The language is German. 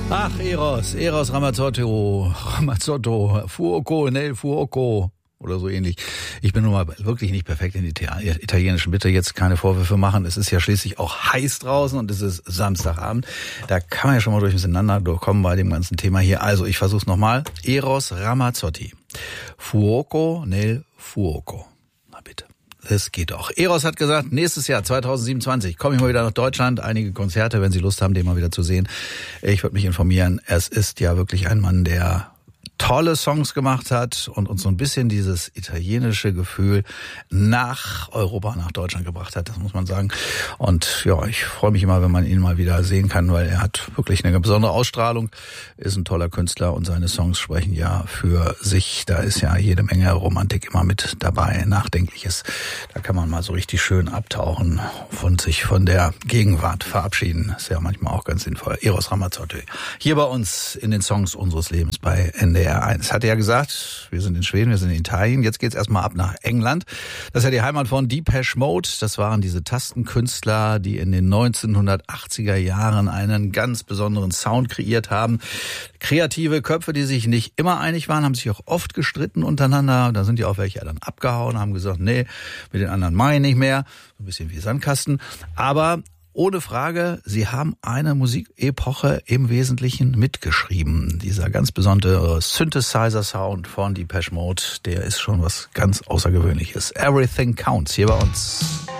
Ach, Eros Ramazzotti, Fuoco, Nel Fuoco oder so ähnlich. Ich bin nun mal wirklich nicht perfekt in Italienischen. Bitte jetzt keine Vorwürfe machen. Es ist ja schließlich auch heiß draußen und es ist Samstagabend. Da kann man ja schon mal durcheinander durchkommen bei dem ganzen Thema hier. Also, ich versuch's nochmal. Eros Ramazzotti. Fuoco, Nel Fuoco. Na bitte. Es geht auch. Eros hat gesagt, nächstes Jahr, 2027, komme ich mal wieder nach Deutschland. Einige Konzerte, wenn Sie Lust haben, den mal wieder zu sehen. Ich würde mich informieren. Es ist ja wirklich ein Mann, der tolle Songs gemacht hat und uns so ein bisschen dieses italienische Gefühl nach Europa, nach Deutschland gebracht hat, das muss man sagen. Und ja, ich freue mich immer, wenn man ihn mal wieder sehen kann, weil er hat wirklich eine besondere Ausstrahlung, ist ein toller Künstler und seine Songs sprechen ja für sich. Da ist ja jede Menge Romantik immer mit dabei, Nachdenkliches. Da kann man mal so richtig schön abtauchen und sich von der Gegenwart verabschieden. Ist ja manchmal auch ganz sinnvoll. Eros Ramazzotti hier bei uns in den Songs unseres Lebens bei NDR 1. Hat er ja gesagt, wir sind in Schweden, wir sind in Italien. Jetzt geht's erstmal ab nach England. Das ist ja die Heimat von Depeche Mode. Das waren diese Tastenkünstler, die in den 1980er Jahren einen ganz besonderen Sound kreiert haben. Kreative Köpfe, die sich nicht immer einig waren, haben sich auch oft gestritten untereinander. Da sind ja auch welche dann abgehauen, haben gesagt, nee, mit den anderen mache ich nicht mehr. So ein bisschen wie Sandkasten. Aber ohne Frage, sie haben eine Musikepoche im Wesentlichen mitgeschrieben. Dieser ganz besondere Synthesizer-Sound von Depeche Mode, der ist schon was ganz Außergewöhnliches. Everything Counts hier bei uns.